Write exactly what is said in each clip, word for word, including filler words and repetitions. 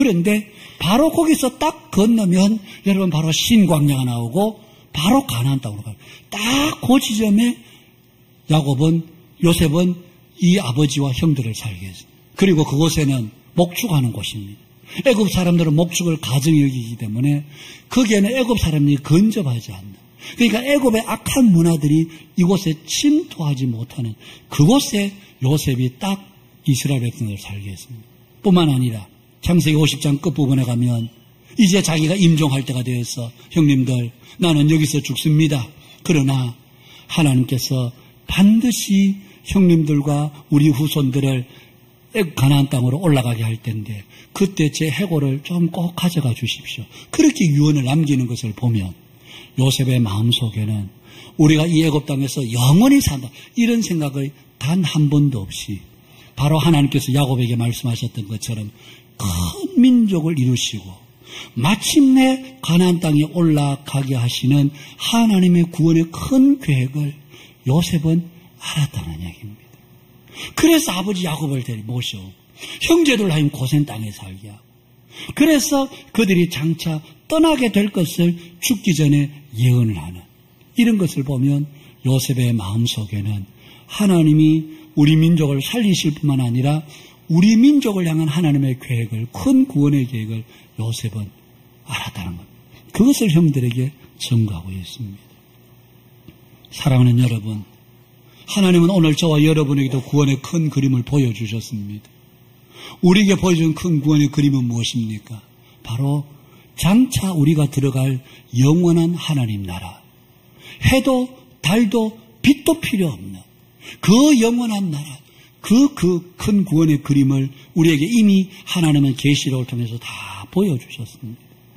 그런데 바로 거기서 딱 건너면 여러분 바로 신광야가 나오고 바로 가나안 땅으로 가요. 딱 그 지점에 야곱은 요셉은 이 아버지와 형들을 살게 했습니다. 그리고 그곳에는 목축하는 곳입니다. 애굽 사람들은 목축을 가증히 여기기 때문에 거기에는 애굽 사람이 근접하지 않는, 그러니까 애굽의 악한 문화들이 이곳에 침투하지 못하는 그곳에 요셉이 딱 이스라엘 백성을 살게 했습니다. 뿐만 아니라 창세기 오십 장 끝부분에 가면 이제 자기가 임종할 때가 되어서 형님들 나는 여기서 죽습니다. 그러나 하나님께서 반드시 형님들과 우리 후손들을 가나안 땅으로 올라가게 할 텐데 그때 제 해골을 좀 꼭 가져가 주십시오. 그렇게 유언을 남기는 것을 보면 요셉의 마음속에는 우리가 이 애굽 땅에서 영원히 산다 이런 생각이 단 한 번도 없이 바로 하나님께서 야곱에게 말씀하셨던 것처럼 큰 민족을 이루시고 마침내 가나안 땅에 올라가게 하시는 하나님의 구원의 큰 계획을 요셉은 알았다는 얘기입니다. 그래서 아버지 야곱을 데리 모셔 형제들 하임 고센 땅에 살게 하고 그래서 그들이 장차 떠나게 될 것을 죽기 전에 예언을 하는 이런 것을 보면 요셉의 마음속에는 하나님이 우리 민족을 살리실 뿐만 아니라 우리 민족을 향한 하나님의 계획을 큰 구원의 계획을 요셉은 알았다는 것. 그것을 형들에게 증거하고 있습니다. 사랑하는 여러분, 하나님은 오늘 저와 여러분에게도 구원의 큰 그림을 보여주셨습니다. 우리에게 보여준 큰 구원의 그림은 무엇입니까? 바로 장차 우리가 들어갈 영원한 하나님 나라. 해도 달도 빛도 필요 없는 그 영원한 나라, 그 그 큰 구원의 그림을 우리에게 이미 하나님은 계시록을 통해서 다 보여주셨습니다.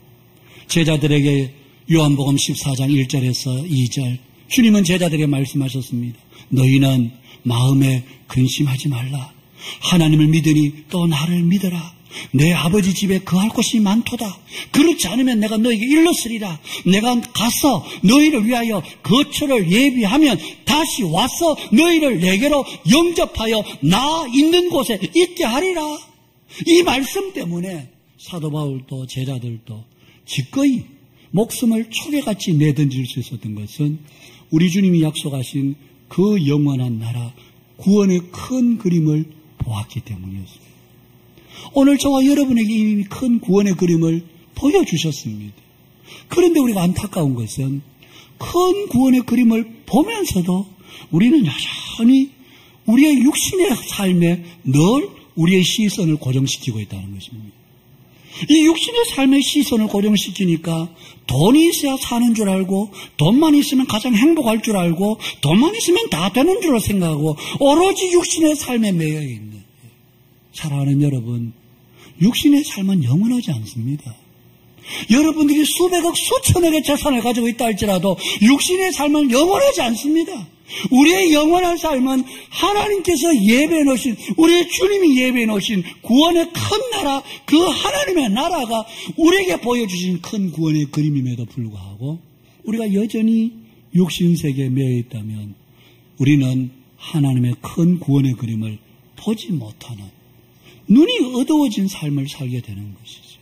제자들에게 요한복음 십사 장 일 절에서 이 절 주님은 제자들에게 말씀하셨습니다. 너희는 마음에 근심하지 말라. 하나님을 믿으니 또 나를 믿어라. 내 아버지 집에 거할 곳이 많도다. 그렇지 않으면 내가 너에게 일렀으리라. 내가 가서 너희를 위하여 거처를 예비하면 다시 와서 너희를 내게로 영접하여 나 있는 곳에 있게 하리라. 이 말씀 때문에 사도 바울도 제자들도 기꺼이 목숨을 초계같이 내던질 수 있었던 것은 우리 주님이 약속하신 그 영원한 나라 구원의 큰 그림을 보았기 때문이었습니다. 오늘 저와 여러분에게 이미 큰 구원의 그림을 보여주셨습니다. 그런데 우리가 안타까운 것은 큰 구원의 그림을 보면서도 우리는 여전히 우리의 육신의 삶에 늘 우리의 시선을 고정시키고 있다는 것입니다. 이 육신의 삶의 시선을 고정시키니까 돈이 있어야 사는 줄 알고 돈만 있으면 가장 행복할 줄 알고 돈만 있으면 다 되는 줄 생각하고 오로지 육신의 삶에 매여 있는 사랑하는 여러분, 육신의 삶은 영원하지 않습니다. 여러분들이 수백억 수천억의 재산을 가지고 있다 할지라도 육신의 삶은 영원하지 않습니다. 우리의 영원한 삶은 하나님께서 예배해 놓으신, 우리의 주님이 예배해 놓으신 구원의 큰 나라, 그 하나님의 나라가 우리에게 보여주신 큰 구원의 그림임에도 불구하고 우리가 여전히 육신세계에 매여 있다면 우리는 하나님의 큰 구원의 그림을 보지 못하는 눈이 어두워진 삶을 살게 되는 것이죠.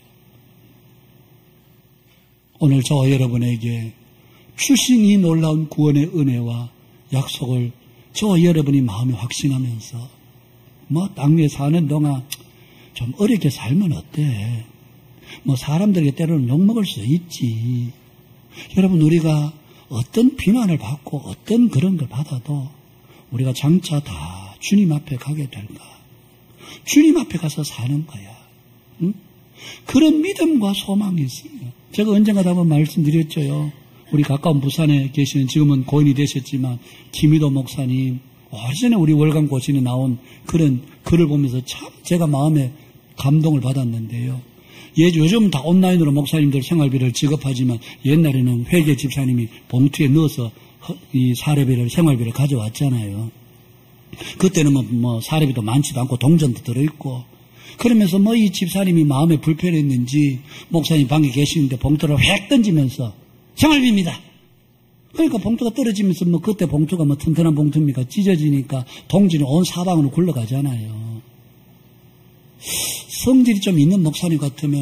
오늘 저와 여러분에게 주신 이 놀라운 구원의 은혜와 약속을 저와 여러분이 마음에 확신하면서 뭐 땅 위에 사는 동안 좀 어렵게 살면 어때? 뭐 사람들에게 때로는 욕먹을 수 있지. 여러분, 우리가 어떤 비난을 받고 어떤 그런 걸 받아도 우리가 장차 다 주님 앞에 가게 될까? 주님 앞에 가서 사는 거야. 응? 그런 믿음과 소망이 있습니다. 제가 언젠가 한번 말씀드렸죠요. 우리 가까운 부산에 계시는, 지금은 고인이 되셨지만 김희도 목사님, 오래전에 우리 월간 고신에 나온 그런 글을 보면서 참 제가 마음에 감동을 받았는데요. 예, 요즘 다 온라인으로 목사님들 생활비를 지급하지만 옛날에는 회계 집사님이 봉투에 넣어서 이 사례비를, 생활비를 가져왔잖아요. 그때는 뭐, 뭐 사례비도 많지도 않고 동전도 들어있고, 그러면서 뭐 이 집사님이 마음에 불편했는지 목사님 방에 계시는데 봉투를 획 던지면서 생활비입니다. 그러니까 봉투가 떨어지면서 뭐 그때 봉투가 뭐 튼튼한 봉투입니까? 찢어지니까 동전이 온 사방으로 굴러가잖아요. 성질이 좀 있는 목사님 같으면